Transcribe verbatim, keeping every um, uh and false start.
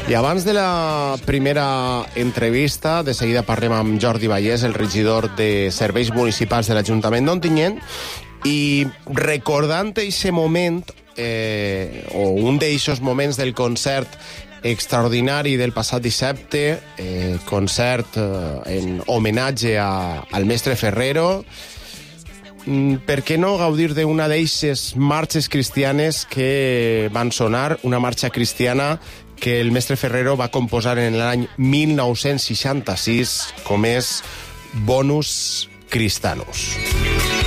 I abans de la primera entrevista, de seguida parlem amb Jordi Vallès, el regidor de Serveis Municipals de l'Ajuntament d'Ontinyent, i recordant aquest moment, eh, o un d'eixos moments del concert extraordinari del passat dissabte, eh, concert eh, en homenatge a, al mestre Ferrero, per què no gaudir d'una d'eixes marxes cristianes que van sonar, una marxa cristiana que el mestre Ferrero va composar en l'any mil nou-cents seixanta-sis, com és Bonus Christanus.